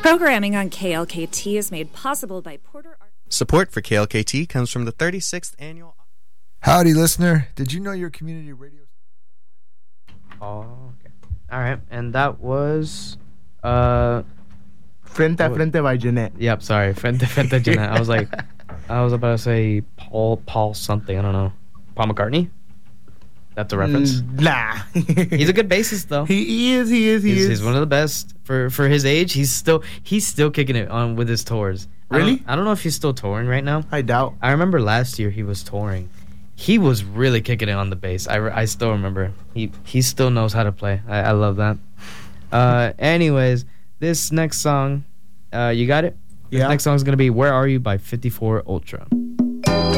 Programming on KLKT is made possible by Porter. Support for KLKT comes from the 36th annual. Howdy, listener. Did you know your community radio? Oh, okay. All right, and that was Frente a Frente by Jeanette. Yep, sorry, Frente Frente Jeanette. I was about to say Paul something. I don't know. Paul McCartney. That's a reference. Nah. He's a good bassist though. He is. He's one of the best for his age. He's still kicking it on with his tours. Really? I don't know if he's still touring right now. I doubt. I remember last year he was touring. He was really kicking it on the bass. I still remember. He still knows how to play. I love that. Anyways, this next song, you got it? Yeah. This next song is going to be Where Are You by 54 Ultra.